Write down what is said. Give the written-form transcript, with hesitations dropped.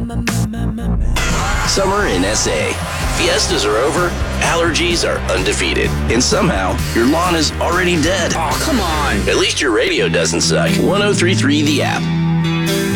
Summer in SA. Fiestas are over, allergies are undefeated, and somehow your lawn is already dead. Oh, come on. At least your radio doesn't suck. 103.3 The App.